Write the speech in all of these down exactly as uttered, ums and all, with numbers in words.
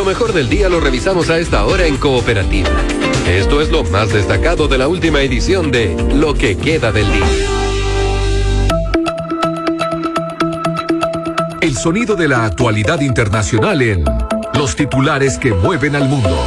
mejor del día lo revisamos a esta hora en Cooperativa. Esto es lo más destacado de la última edición de Lo que queda del día. El sonido de la actualidad internacional en Los titulares que mueven al mundo.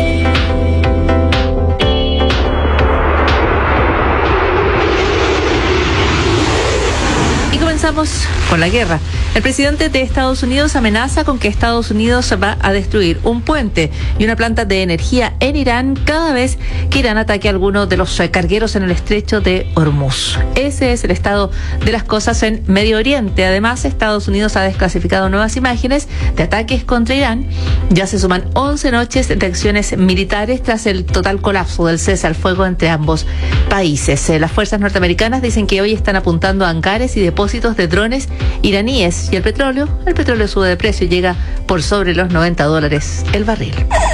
Comenzamos con la guerra. El presidente de Estados Unidos amenaza con que Estados Unidos va a destruir un puente y una planta de energía en Irán cada vez que Irán ataque a alguno de los cargueros en el estrecho de Hormuz. Ese es el estado de las cosas en Medio Oriente. Además, Estados Unidos ha desclasificado nuevas imágenes de ataques contra Irán. Ya se suman once noches de acciones militares tras el total colapso del cese al fuego entre ambos países. Las fuerzas norteamericanas dicen que hoy están apuntando a hangares y depósitos de drones iraníes. Y el petróleo, el petróleo sube de precio y llega por sobre los noventa dólares el barril.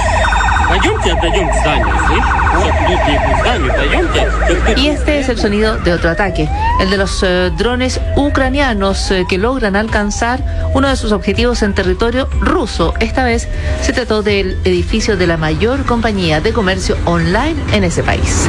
Y este es el sonido de otro ataque, el de los eh, drones ucranianos eh, que logran alcanzar uno de sus objetivos en territorio ruso. Esta vez se trató del edificio de la mayor compañía de comercio online en ese país.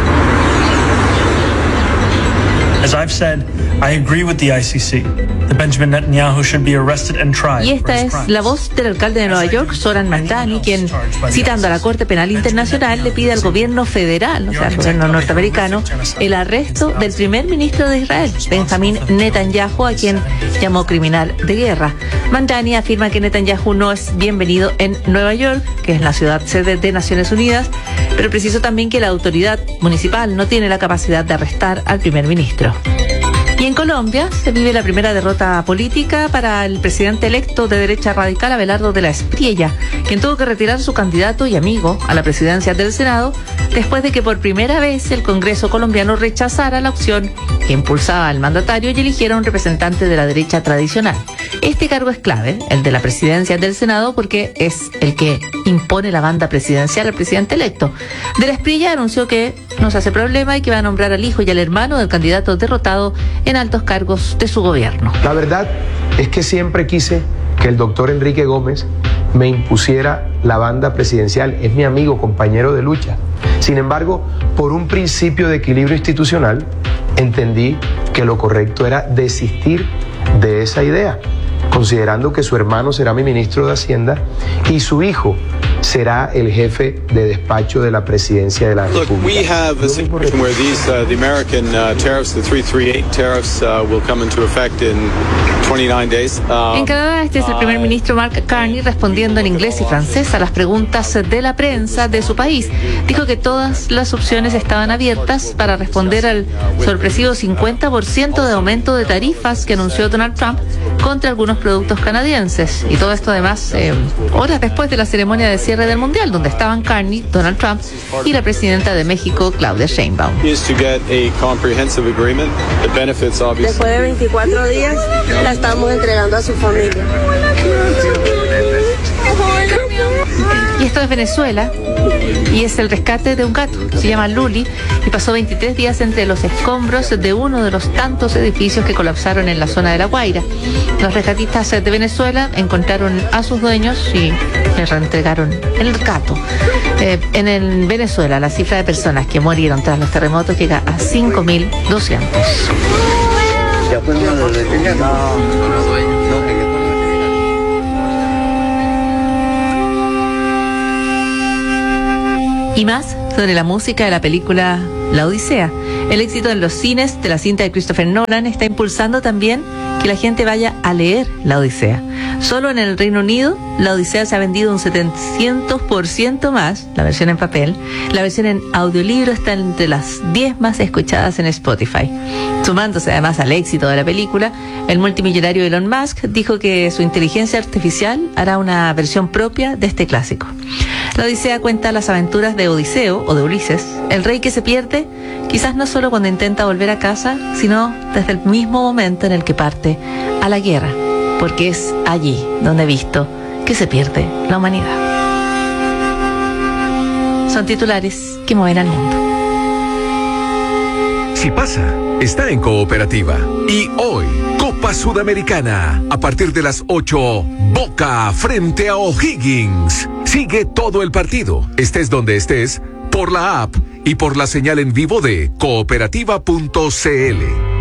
As I've said, I agree with the I C C that Benjamin Netanyahu should be arrested and tried. Y esta es la voz del alcalde de Nueva York, Zoran Mandani, quien, citando a la Corte Penal Internacional, le pide al gobierno federal, o sea, al gobierno norteamericano, el arresto del primer ministro de Israel, Benjamin Netanyahu, a quien llamó criminal de guerra. Mandani afirma que Netanyahu no es bienvenido en Nueva York, que es la ciudad sede de Naciones Unidas, pero precisó también que la autoridad municipal no tiene la capacidad de arrestar al primer ministro. Y en Colombia se vive la primera derrota política para el presidente electo de derecha radical, Abelardo de la Espriella, quien tuvo que retirar su candidato y amigo a la presidencia del Senado después de que por primera vez el Congreso colombiano rechazara la opción que impulsaba al mandatario y eligiera un representante de la derecha tradicional. Este cargo es clave, el de la presidencia del Senado, porque es el que impone la banda presidencial al presidente electo. De la Espriella anunció que no se hace problema y que va a nombrar al hijo y al hermano del candidato derrotado en altos cargos de su gobierno. La verdad es que siempre quise que el doctor Enrique Gómez me impusiera la banda presidencial. Es mi amigo, compañero de lucha. Sin embargo, por un principio de equilibrio institucional, entendí que lo correcto era desistir de esa idea, considerando que su hermano será mi ministro de Hacienda y su hijo será el jefe de despacho de la presidencia de la República. Look, we have a situation where these uh, the American uh, tariffs, the three thirty-eight tariffs, uh, will come into effect in twenty-nine days. Uh, en Canadá, este es el primer ministro Mark Carney respondiendo en inglés y francés a las preguntas de la prensa de su país. Dijo que todas las opciones estaban abiertas para responder al sorpresivo cincuenta por ciento de aumento de tarifas que anunció Donald Trump contra algunos productos canadienses. Y todo esto además eh, horas después de la ceremonia de cierre del Mundial, donde estaban Carney, Donald Trump y la presidenta de México, Claudia Sheinbaum. Después de veinticuatro días, la estamos entregando a su familia. Y esto es Venezuela, y es el rescate de un gato, se llama Luli, y pasó veintitrés días entre los escombros de uno de los tantos edificios que colapsaron en la zona de La Guaira. Los rescatistas de Venezuela encontraron a sus dueños y les reentregaron el gato. Eh, en el Venezuela, la cifra de personas que murieron tras los terremotos llega a cinco mil doscientos. Y más sobre la música de la película La Odisea. El éxito en los cines de la cinta de Christopher Nolan está impulsando también que la gente vaya a leer La Odisea. Solo en el Reino Unido, La Odisea se ha vendido un setecientos por ciento más, la versión en papel. La versión en audiolibro está entre las diez más escuchadas en Spotify. Sumándose además al éxito de la película, el multimillonario Elon Musk dijo que su inteligencia artificial hará una versión propia de este clásico. La Odisea cuenta las aventuras de Odiseo, o de Ulises, el rey que se pierde, quizás no solo cuando intenta volver a casa, sino desde el mismo momento en el que parte a la guerra, porque es allí donde he visto que se pierde la humanidad. Son titulares que mueven al mundo. Si pasa, está en Cooperativa. Y hoy, Copa Sudamericana. A partir de las ocho, Boca frente a O'Higgins. Sigue todo el partido, estés donde estés, por la app y por la señal en vivo de cooperativa punto c l.